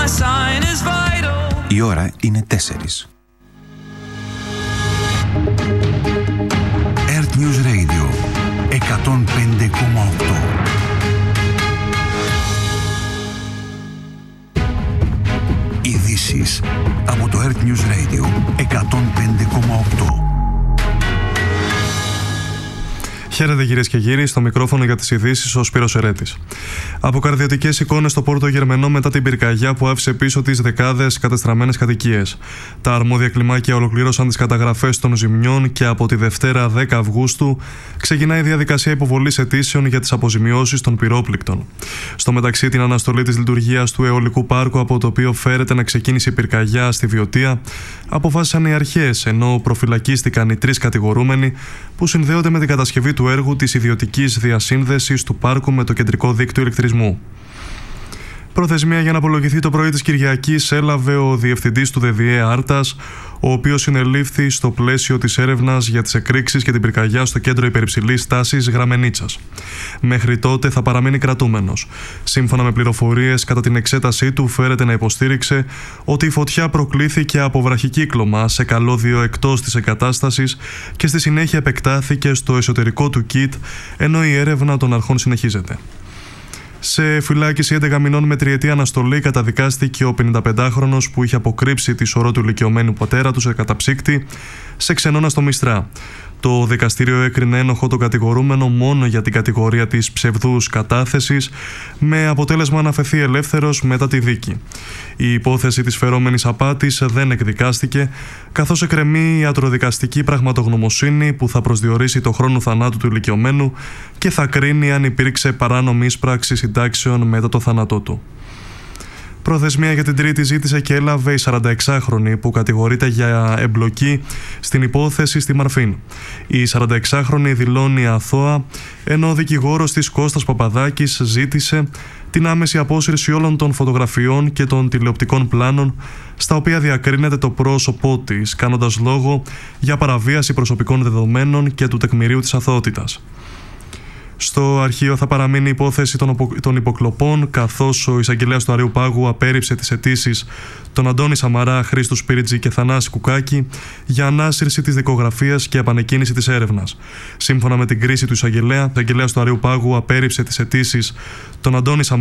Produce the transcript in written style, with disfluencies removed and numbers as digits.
Η ώρα είναι 4. Earth News Radio 105,8. Ειδήσεις από το Earth News Radio 105,8. Χαίρετε κυρίες και κύριοι, στο μικρόφωνο για τις ειδήσεις ο Σπύρος Ερέτης. Αποκαρδιωτικές εικόνες στο Πόρτο Γερμενό μετά την πυρκαγιά που άφησε πίσω τις δεκάδες κατεστραμμένες κατοικίες. Τα αρμόδια κλιμάκια ολοκλήρωσαν τις καταγραφές των ζημιών και από τη Δευτέρα 10 Αυγούστου ξεκινάει η διαδικασία υποβολής αιτήσεων για τις αποζημιώσεις των πυρόπληκτων. Στο μεταξύ, την αναστολή της λειτουργίας του αιωλικού πάρκου, από το οποίο φέρεται να ξεκίνησε η πυρκαγιά στη Βιωτία, αποφάσισαν οι αρχές, ενώ προφυλακίστηκαν οι 3 κατηγορούμενοι που συνδέονται με την κατασκευή του έργου της ιδιωτικής διασύνδεσης του πάρκου με το κεντρικό δίκτυο ηλεκτρισμού. Προθεσμία για να απολογηθεί το πρωί της Κυριακής έλαβε ο διευθυντής του ΔΔΕ Άρτας, ο οποίος συνελήφθη στο πλαίσιο της έρευνας για τις εκρήξεις και την πυρκαγιά στο κέντρο υπερυψηλής τάσης Γραμμενίτσας. Μέχρι τότε θα παραμείνει κρατούμενος. Σύμφωνα με πληροφορίες, κατά την εξέτασή του φέρεται να υποστήριξε ότι η φωτιά προκλήθηκε από βραχικύκλωμα σε καλώδιο εκτός της εγκατάστασης και στη συνέχεια επεκτάθηκε στο εσωτερικό του κιτ, ενώ η έρευνα των αρχών συνεχίζεται. Σε φυλάκιση 11 μηνών με 3ετή αναστολή καταδικάστηκε ο 55χρονος που είχε αποκρύψει τη σωρό του ηλικιωμένου πατέρα του σε καταψύκτη σε ξενώνα στο Μιστρά. Το δικαστήριο έκρινε ένοχο τον κατηγορούμενο μόνο για την κατηγορία της ψευδούς κατάθεσης, με αποτέλεσμα να αφαιθεί ελεύθερος μετά τη δίκη. Η υπόθεση της φερόμενης απάτης δεν εκδικάστηκε, καθώς εκκρεμεί η ιατροδικαστική πραγματογνωμοσύνη που θα προσδιορίσει το χρόνο θανάτου του ηλικιωμένου και θα κρίνει αν υπήρξε παράνομη ίσπραξη συντάξεων μετά το θάνατό του. Προθεσμία για την Τρίτη ζήτησε και έλαβε η 46χρονη που κατηγορείται για εμπλοκή στην υπόθεση στη Μαρφίν. Η 46χρονη δηλώνει αθώα, ενώ ο δικηγόρος της Κώστας Παπαδάκης ζήτησε την άμεση απόσυρση όλων των φωτογραφιών και των τηλεοπτικών πλάνων στα οποία διακρίνεται το πρόσωπό της, κάνοντας λόγο για παραβίαση προσωπικών δεδομένων και του τεκμηρίου της αθωότητας. Στο αρχείο θα παραμείνει η υπόθεση των υποκλοπών, καθώς ο εισαγγελέας του Αριουπάγου απέρριψε τις αιτήσεις των Αντώνη Σαμαρά, Χρήστου Σπίριτζη και Θανάση Κουκάκη για ανάσυρση της δικογραφίας και επανεκκίνηση της έρευνας. Σύμφωνα με την κρίση του εισαγγελέα, ο εισαγγελέας του Αριουπάγου απέρριψε τις αιτήσεις των Αντώνη Σαμαρά,